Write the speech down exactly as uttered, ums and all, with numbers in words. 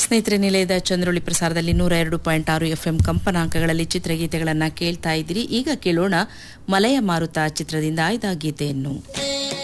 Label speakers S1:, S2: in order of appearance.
S1: ಸ್ನೇಹಿತರೆ, ನಿಲಯದ ಚಂದ್ರೋಳಿ ಪ್ರಸಾರದಲ್ಲಿ ನೂರ ಎರಡು ಪಾಯಿಂಟ್ ಆರು ಎಫ್ಎಂ ಕಂಪನಾಂಕಗಳಲ್ಲಿ ಚಿತ್ರಗೀತೆಗಳನ್ನು ಕೇಳ್ತಾ ಇದ್ದೀರಿ. ಈಗ ಕೇಳೋಣ ಮಲಯ ಮಾರುತ ಚಿತ್ರದಿಂದ ಆಯ್ದ ಗೀತೆಯನ್ನು.